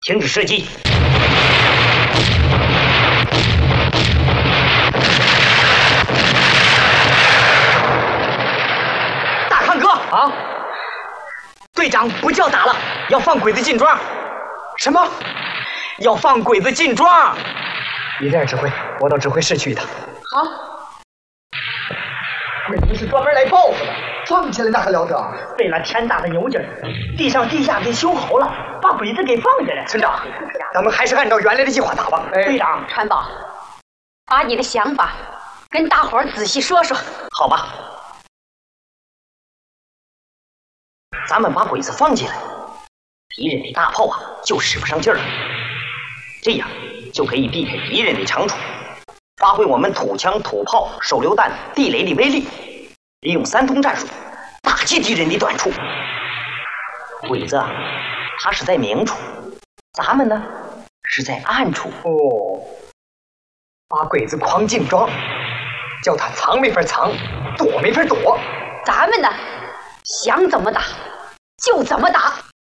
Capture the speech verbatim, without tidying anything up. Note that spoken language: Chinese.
停止射击。大康哥啊，队长不叫打了，要放鬼子进庄。什么？要放鬼子进庄？你这样指挥，我到指挥室去一趟。 好。 鬼子是专门来报复的。 放起来那还了得！ 费了天大的牛劲儿，地上地下给修好了，把鬼子给放下来。村长，咱们还是按照原来的计划打吧。哎、队长， 川宝，把你的想法跟大伙儿仔细说说。 好吧，咱们把鬼子放进来，敌人的大炮啊就使不上劲儿了，这样就可以避开敌人的长处，发挥我们土枪、土炮、手榴弹、地雷的威力。 利用三通战术打击敌人的短处。鬼子啊，他是在明处，咱们呢是在暗处。 哦，把鬼子诓进庄，叫他藏没法藏，躲没法躲。 咱们呢，想怎么打就怎么打。